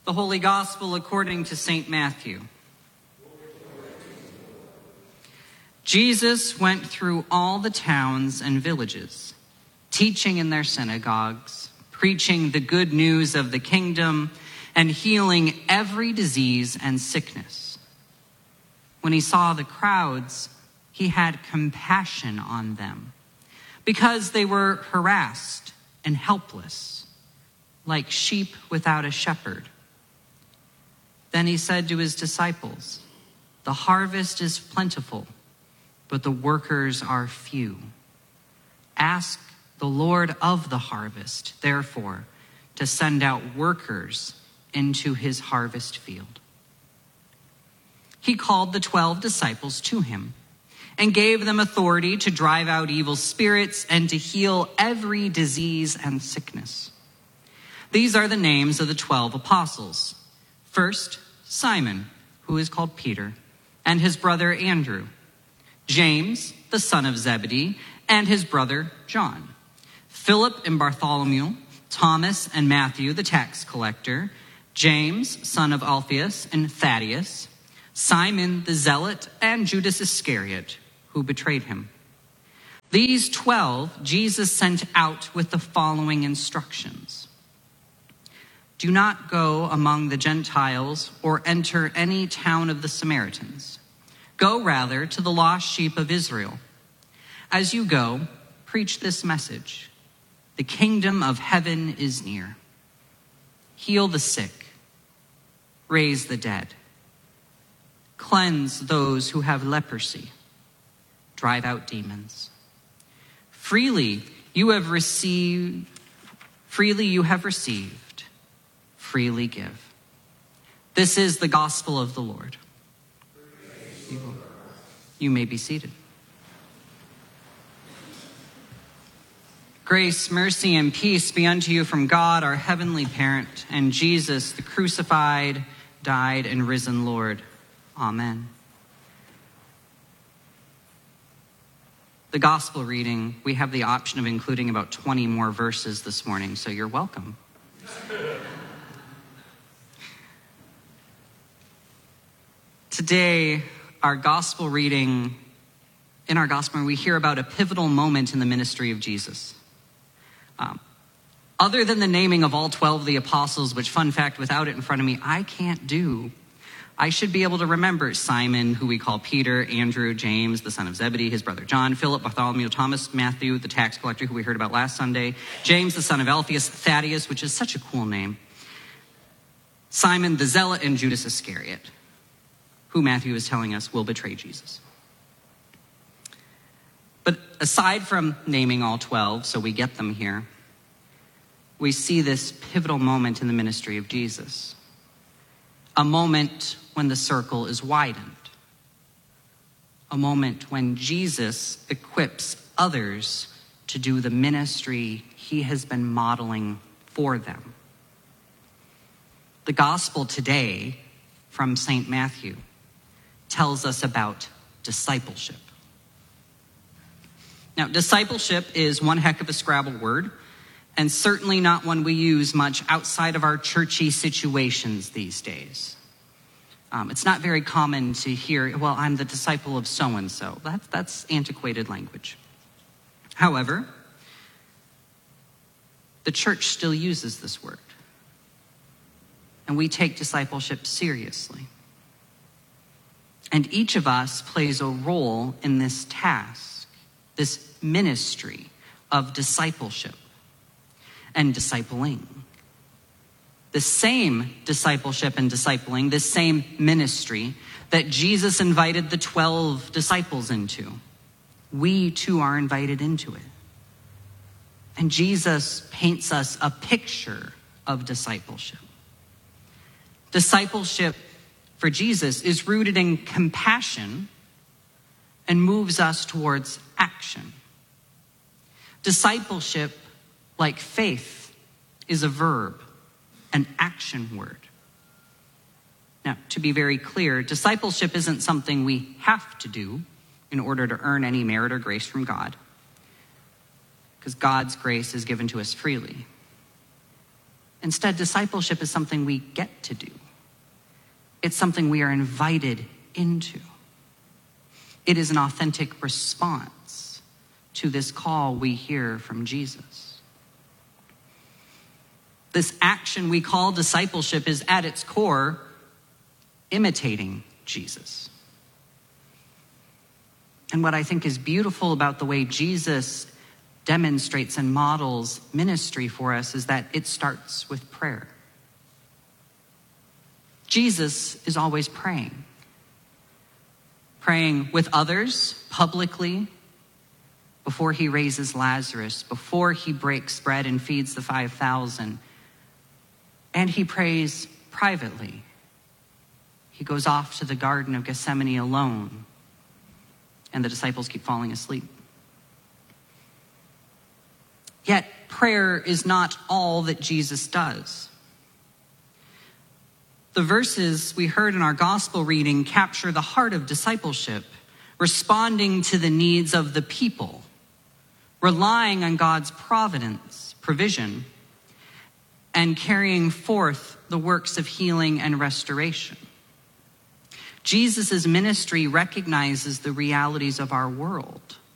The Holy Gospel according to St. Matthew. Jesus went through all the towns and villages, teaching in their synagogues, preaching the good news of the kingdom, and healing every disease and sickness. When he saw the crowds, he had compassion on them, because they were harassed and helpless, like sheep without a shepherd. Then he said to his disciples, "The harvest is plentiful, but the workers are few. Ask the Lord of the harvest, therefore, to send out workers into his harvest field." He called the 12 disciples to him and gave them authority to drive out evil spirits and to heal every disease and sickness. These are the names of the 12 apostles. First, Simon, who is called Peter, and his brother Andrew. James, the son of Zebedee, and his brother John. Philip and Bartholomew, Thomas and Matthew, the tax collector. James, son of Alphaeus, and Thaddeus. Simon the Zealot, and Judas Iscariot, who betrayed him. These 12 Jesus sent out with the following instructions. Do not go among the Gentiles or enter any town of the Samaritans. Go rather to the lost sheep of Israel. As you go, preach this message. The kingdom of heaven is near. Heal the sick. Raise the dead. Cleanse those who have leprosy. Drive out demons. Freely you have received, freely give. This is the gospel of the Lord. You may be seated. Grace, mercy, and peace be unto you from God, our heavenly parent, and Jesus, the crucified, died, and risen Lord. Amen. The gospel reading, we have the option of including about 20 more verses this morning, so you're welcome. Today, our gospel reading, in our gospel, we hear about a pivotal moment in the ministry of Jesus. Other than the naming of all 12 of the apostles, which, fun fact, without it in front of me, I can't do. I should be able to remember Simon, who we call Peter, Andrew, James, the son of Zebedee, his brother John, Philip, Bartholomew, Thomas, Matthew, the tax collector, who we heard about last Sunday, James, the son of Alphaeus, Thaddeus, which is such a cool name, Simon the Zealot, and Judas Iscariot, who Matthew is telling us will betray Jesus. But aside from naming all 12, so we get them here, we see this pivotal moment in the ministry of Jesus. A moment when the circle is widened. A moment when Jesus equips others to do the ministry he has been modeling for them. The gospel today from St. Matthew tells us about discipleship. Now, discipleship is one heck of a Scrabble word, and certainly not one we use much outside of our churchy situations these days. It's not very common to hear, well, I'm the disciple of so-and-so. That's antiquated language. However, the church still uses this word, and we take discipleship seriously. And each of us plays a role in this task, this ministry of discipleship and discipling. The same discipleship and discipling, the same ministry that Jesus invited the 12 disciples into, we too are invited into it. And Jesus paints us a picture of discipleship. Discipleship for Jesus is rooted in compassion and moves us towards action. Discipleship, like faith, is a verb, an action word. Now, to be very clear, discipleship isn't something we have to do in order to earn any merit or grace from God, because God's grace is given to us freely. Instead, discipleship is something we get to do. It's something we are invited into. It is an authentic response to this call we hear from Jesus. This action we call discipleship is at its core imitating Jesus. And what I think is beautiful about the way Jesus demonstrates and models ministry for us is that it starts with prayer. Jesus is always praying. Praying with others, publicly, before he raises Lazarus, before he breaks bread and feeds the 5,000. And he prays privately. He goes off to the Garden of Gethsemane alone, and the disciples keep falling asleep. Yet, prayer is not all that Jesus does. The verses we heard in our gospel reading capture the heart of discipleship, responding to the needs of the people, relying on God's providence, provision, and carrying forth the works of healing and restoration. Jesus' ministry recognizes the realities of our world.